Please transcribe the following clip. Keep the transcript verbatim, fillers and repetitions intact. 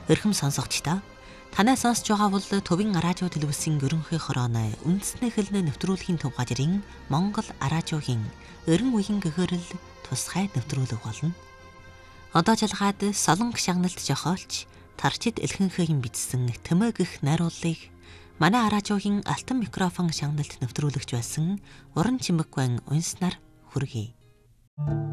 Өрхөм сонсогчдоо танай сонсож байгаа бол Төвийн радио телевизийн ерөнхий хорооны үндэсний хэлний нэвтрүүлгийн төв газрын Монгол радиогийн өрн үеийн гөхөөрөл тусгай нэвтрүүлэг болно. Одоо жалгаад Солонгос шагналт жохоолч Тарчид Элхэнхийн бичсэн Тэмээ гэх найруулгыг манай радиогийн алтан микрофон шагналт нэвтрүүлэгч байсан Уран Чимэг байн унснаар хүргэе.